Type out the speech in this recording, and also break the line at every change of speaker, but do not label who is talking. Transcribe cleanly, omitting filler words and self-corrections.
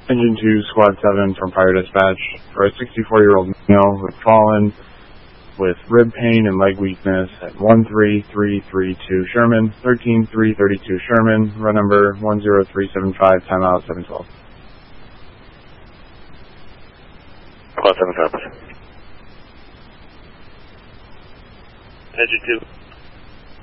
Engine 2, Squad 7 from Fire Dispatch for a 64-year-old male who had fallen with rib pain and leg weakness at 13332 Sherman, 13332 Sherman, run number 10375, timeout 712.
Squad 7 copies. Engine 2.